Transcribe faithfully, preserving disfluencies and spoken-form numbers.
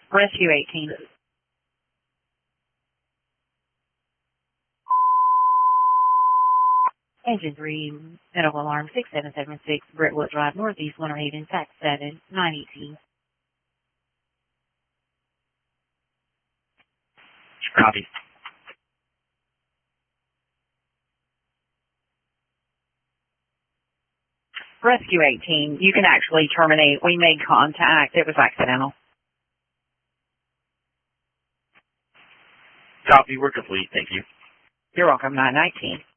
Rescue eighteen. Engine three, medical alarm six seven seven six, Brentwood Drive, Northeast Winter Haven, fax seven, nine eighteen. Copy. Rescue eighteen, you can actually terminate. We made contact. It was accidental. Copy. We're complete. Thank you. You're welcome. nine nineteen.